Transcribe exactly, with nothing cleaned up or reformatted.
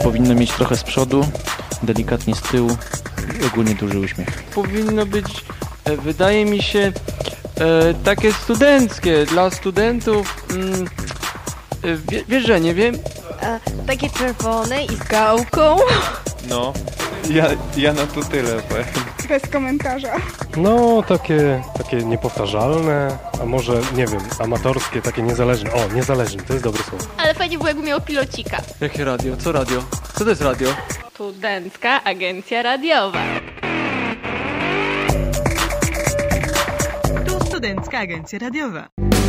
powinno mieć trochę z przodu, delikatnie z tyłu i ogólnie duży uśmiech. Powinno być, e, wydaje mi się, e, takie studenckie, dla studentów. Mm, e, wie, wiesz, że nie wiem? E, takie czerwone i z gałką. No, ja, ja na to tyle powiem. Bez komentarza. No, takie, takie niepowtarzalne, a może, nie wiem, amatorskie, takie niezależne. O, niezależne, to jest dobre słowo. Ale fajnie było, jakby miał pilocika. Jakie radio? Co radio? Co to jest radio? Studencka Agencja Radiowa. Tu Studencka Agencja Radiowa.